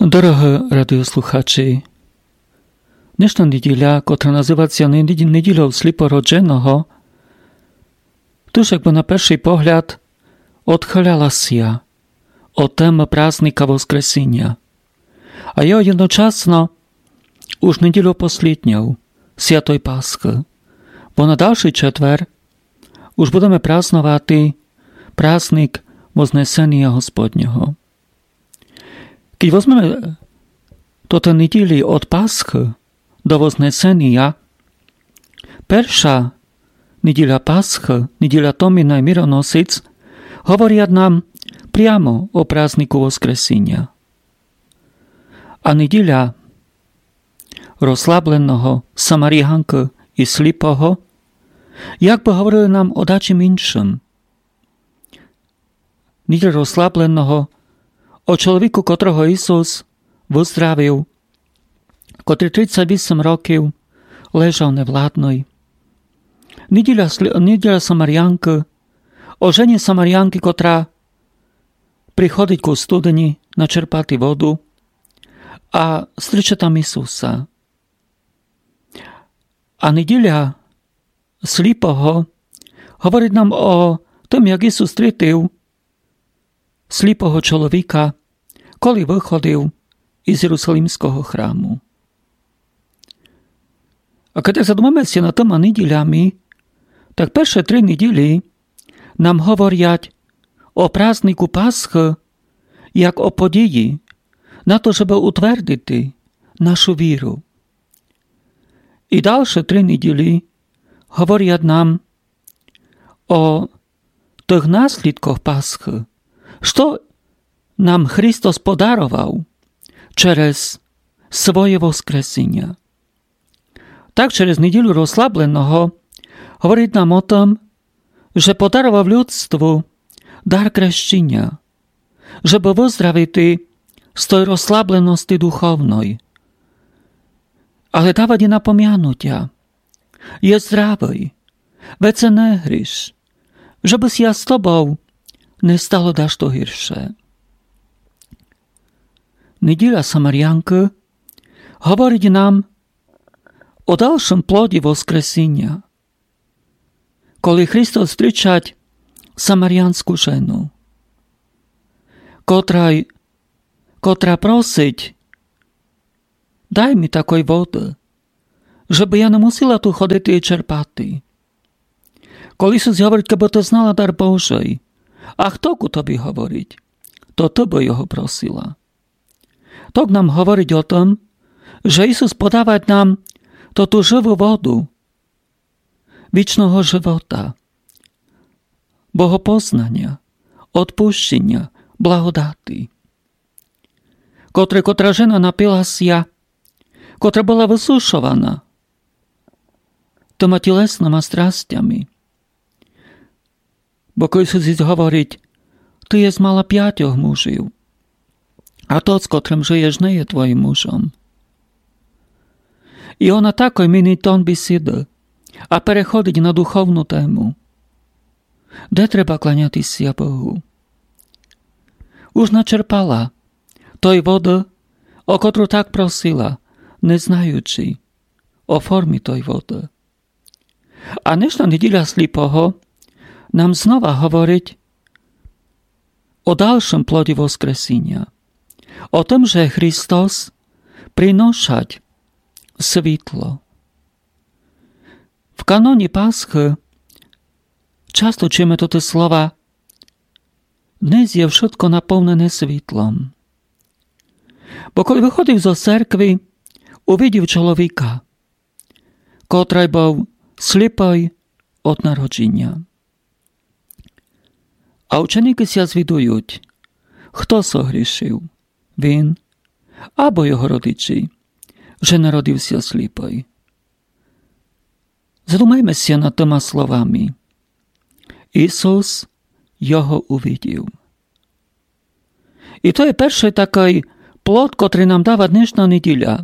Дорого радіослухачі, днешна неділя, котра називається неділею сліпородженого, тож якби на перший погляд odchylялася od теми праздника Воскресіння, а я одночасно уж неділю послідню, Святої Пасхи, бо на дальший четвер уж будемо празднувати праздник Вознесення Господнього. Keď возьмeme toto неділі od Пасхи до Вознесення, перша неділя Пасхи, неділя Томіна і Мироносець, говорять нам прямо о празднику Воскресіння. А неділя розслабленого Самарянки і сліпого, якби говорили нам о дачим іншим. Неділя розслабленого o чоловіку, котрого Ісус виздравив, котрий 38 років лежав невладний. Неділя Самарянки, о жені Самарянки, котра приходить ку студені начерпати воду, а зустрічає там Ісуса. А неділя сліпого говорить нам о тому, як Ісус зустрітив сліпого чоловіка, коли виходив із Єрусалимського храму. А коли задумаємося над тими неділями, так перші 3 неділі нам говорять о празднику Пасхи як о події на то, щоб утвердити нашу віру. І далі 3 неділі говорять нам о тих наслідках Пасхи, що нам Христос подарував через своє Воскресіння. Так, через неділю розслабленого говорить нам о том, що подарував людству дар крещення, щоб виздравити з тої розслабленості духовної. Але давать і напом'януття. Є здравий, ведь це не гріш, щоб я з тобою не стало дещо гірше. Неділя Самарянки говорить нам о дальшому плоді Воскресіння, коли Христос зустрічає самарянську жену, котра просить: дай мені такої води, щоб я не мусила тут ходити і черпати. Коли Ісус говорить, коли ти знала дар Божий, а хто ку тобі говорить, то ти би його просила. Так нам говорить о том, що Ісус подаває нам ту живу воду вічного живота, богопознання, odpuštění, благодати. Котра жена напилася, котра була висушувана тими тілесними страстями. Бо коли Ісус говорить: ти є мала 5 мужів, а тот, з котрим живеш, не є твоїм мужем. І вона також мінить тон бесіди, а переходить на духовну тему. Де треба кланятися Богу? Уж начерпала той води, о котру так просила, не знаючи о формі той води. А днешна неділя сліпого нам знову говорить o dalszym plodzie Воскресіння, o tym, że Chrystus przynosi світло. W kanonie Paschy часто чуємо тут слова: «Днес є wszystko наповнене світлом». Бо коли виходив з церкви, увидів чоловіка, котрий був сліпий від народження. А ученики ся звідують, хто согрішив, він або його родичі, що народився сліпий. Задумаймося над тими словами. Ісус його увидів. І то є перший такий плод, котрий нам дава днешна неділя.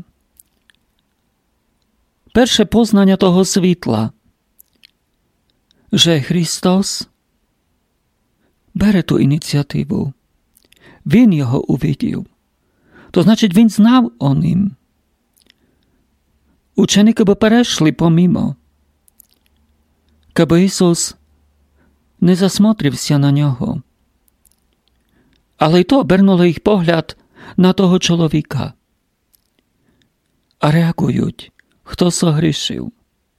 Перше познання того світла, що Христос бере ту ініціативу. Він його увидів. То значить, він знав о ним. Ученики би перейшли помимо. Кeby Ісус не засмотрився на нього. Але й то обернуло їх погляд на того чоловіка. А реагують, хто согрішив.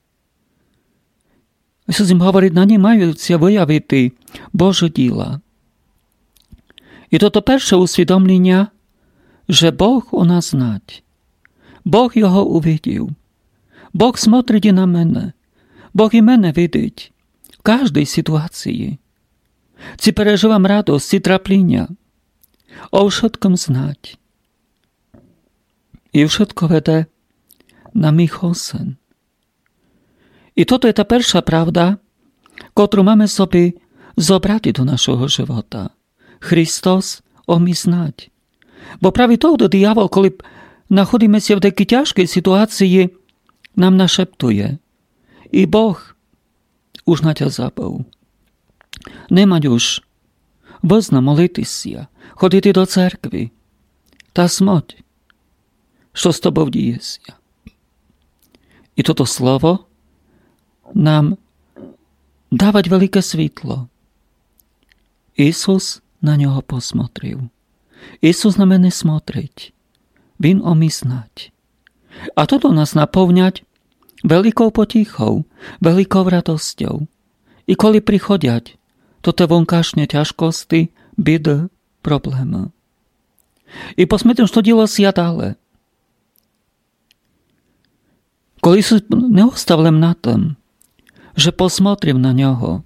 Ісус їм говорить, на ній маються виявити Божі діла. І то перше усвідомлення, że Бог у нас знать. Бог його увидів. Бог смотрить і на мене. Бог і мене видить в кожній ситуації. Ці переживам радость, ці трапління. O všetkom znać. I wszystko веде на мій хосен. І toto je ta перша правда, котру mamy собі zobrати до нашого живота. Христос умій знать. Бо праві того диявол, коли знаходимося в такій тяжкій ситуації, нам нашептує. І Бог уж на тя забув. Нема już визна молитися, ходити до церкви. Та смоть, що з тобою діється. І toto слово нам давать велике світло. Ісус на нього посмотрив. Ісус на мене смотрить. Він умій знать. А toto нас наповнять великою потіхою, великою радостю. І коли приходять to te vonkajšie ťažkosti, biedy, problémy. I posmytím, što dілося далі. Коли Ісус не оставив на тим, že посмотрів на нього,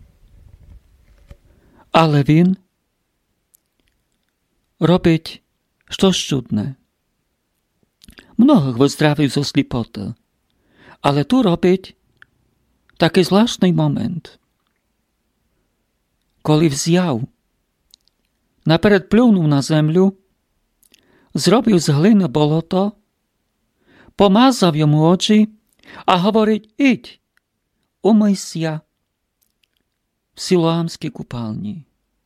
але Він робить щось чудне. Многих виздравив зо сліпоти, але tu робить такий звláštny момент. Коли взяв, наперед плюнув на землю, зробив з глини болото, помазав йому очі, а говорить, ідь, умийся в Силоамській купальні.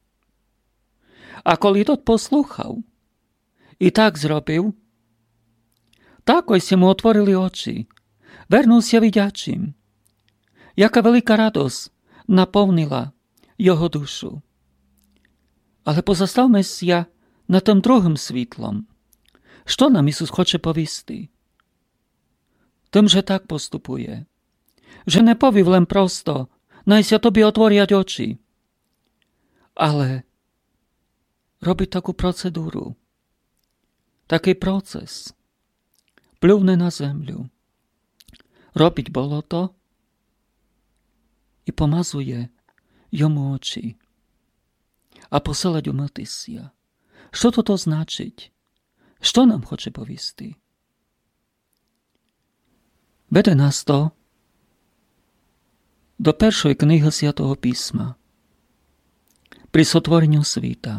А коли тот послухав і так зробив, так ось йому отворили очі, вернувся видячим. Яка велика радость наповнила його душу. Але позаставмося на тим другим світлом. Що нам Ісус хоче повісти? Тим же так поступує. Że не повів лем просто, найся тобі отворять очі. Але робить таку процедуру. Такий процес. Плювне на землю. Робить болото і помазує йому очі, а посилать умитися. Що то значить? Що нам хоче повісти? Веде нас то до першої книги Святого Письма, при сотворенню світа.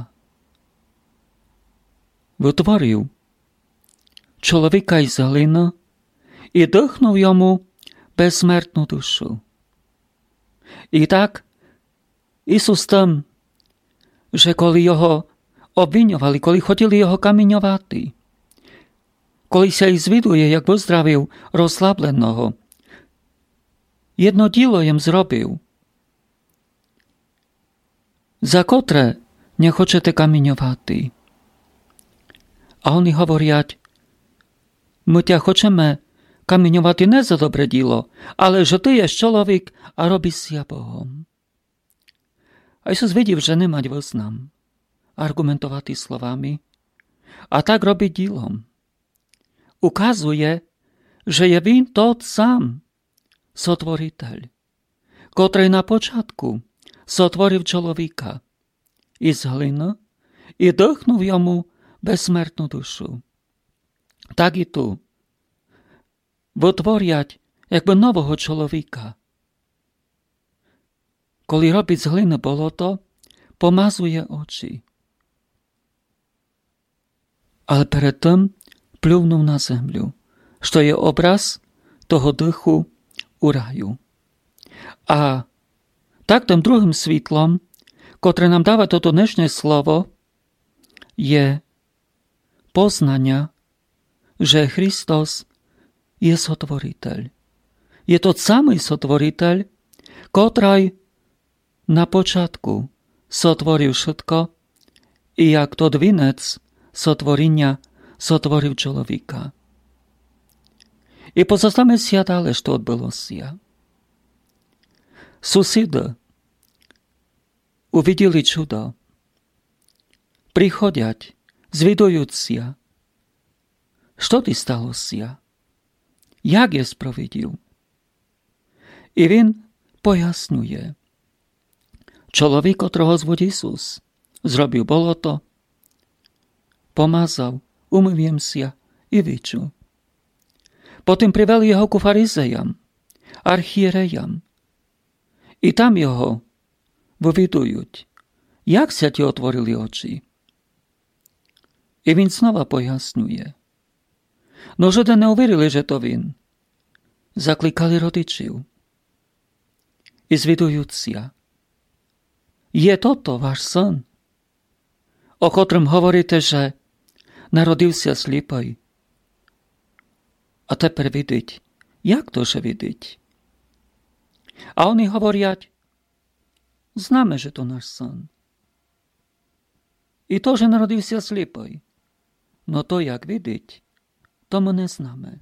Витворив чоловіка із глини і дихнув йому безсмертну душу. І так, Ісус там, że коли його обвинювали, коли хотіли його камінювати, коли ся й звідує, як виздравив розслабленого, jedno діло їм зробив, за котре не хочете камінювати. А вони говорять, ми тя хочемо камінювати не за добре діло, але że ти є чоловік, а робишся Богом. A Jezus wiedział, że nie ma nam argumentować słowami, a tak robi dziełom. Ukazuje, że jest Він тот сам, Сотворитель, котрий на початку сотворив чоловіка із глини і дихнув йому безсмертну душу. Так і ту. Витворять, якби нового чоловіка. Коли робить з глини болото, помазує очі. Але перед тим плюнув на землю, що є образ того диху у раю. А так тим другим світлом, котре нам дава то донешнє слово, є poznania, že Hristos je sotvoriteľ. Je to samý sotvoriteľ, kotraj na počiatku sotvoril všetko i jak to dvinec sotvorenia sotvoril človeka. I pozostame sia dále, što odbylo sia. Susedy uvideli čudo, prichodiať, zvidujúc sia. Što ti stalo sia? Jak je sprovidil? I він pojasňuje. Čolovík, котрого звуть Ісус, зробив болото, помазав, умив ся і вичув. Потім привели його ku фаризеям, архієреям. І там його вивідують, як ся ті отворили очі. І він знову пояснює. Но жиди не увірили, že to він. Закликали родичів. І звідуються. Є toto ваш син, о котрим говорите, že народився сліпий. А тепер видить. Як то же видить? А вони говорять, знаме, že to наш син. І то, že народився сліпий. Но то, як видить, to my не знаме.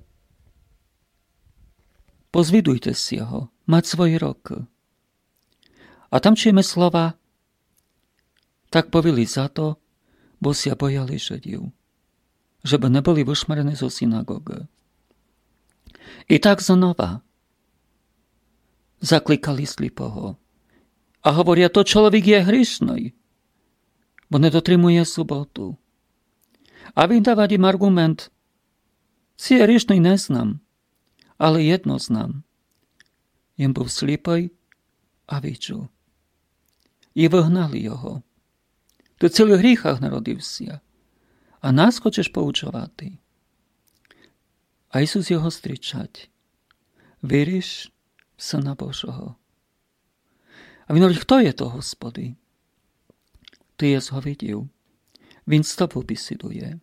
Pozvidujte si ho, mať svoj rok. A tam čujeme slova, tak povili za to, bo si bojali Židів, żeby не були вишмарені зо синагоги. І так знова закликали сліпого. А говорять, то чоловік є грішний, бо не дотримує суботу. А він давав їм аргумент, ці грішний не знам, але єдно знам. Він був сліпий, а відчув. І вигнали його. Ти в цілих гріхах народився, а нас хочеш поучувати. А Ісус його зустрічать. Віриш в Сина Божого. А він говорить, хто є то, Господи? Ти єс го видів. Він з тобою бесідує.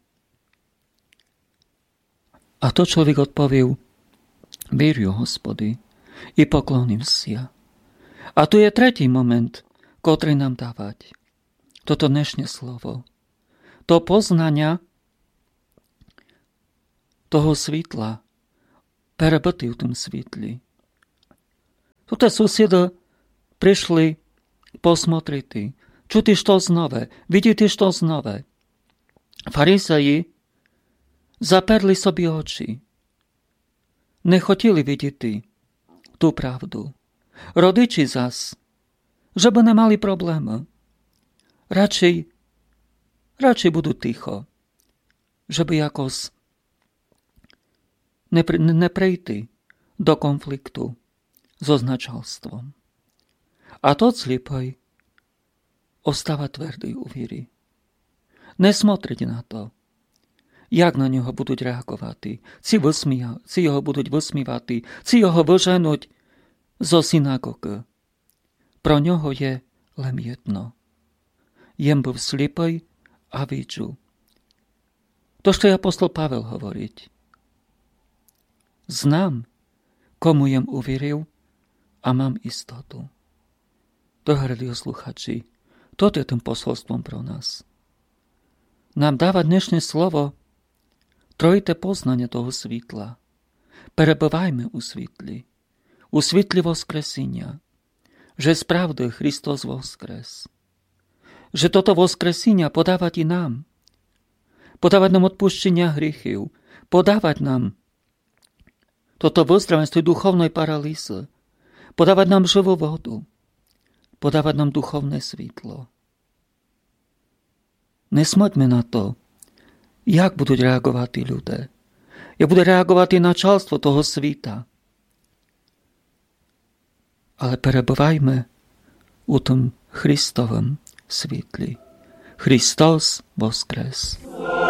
A to človek odpověl, vírju, Hospody, i pokloním sia. A tu je tretí moment, ktorý nám dávať. Toto dnešné slovo. To poznania toho svítla, перебити в tom svítli. Tuto susedy prišli posmotriti, čuti što znove, vidjeti što znove. Фарисеї заперли собі очі, не хотіли видіти ту правду. Родичі зас, щоб не мали проблеми, радший будуть тихо, щоб якось не прийти до конфлікту з означалством. А тот сліпий остава твердий у вірі. Не смотрить на то, як на нього будуть реагувати, ці його будуть висмівати, ці його виженуть зо синагоги. Про нього є лем єдно. Єм був сліпий, а відчув. То, що апостол Павел говорить. Знам, кому єм увірив, а мам істоту. Дорогі слухачі, то є тим посольством про нас. Нам дава днешнє слово троїте познання того світла. Перебуваймо у світлі воскресіння, że справді Христос воскрес. Że toto воскресіння подавать і нам. Подавать нам odpuszczenia гріхів, подавать нам toto виздравлення з тої духовної паралізи, подавать нам живу воду, подавать нам духовне світло. Не смотримо на то, як будуть реагувати люди, як буде реагувати начальство того світа. Але перебуваймо у тому Христовому світлі. Христос воскрес!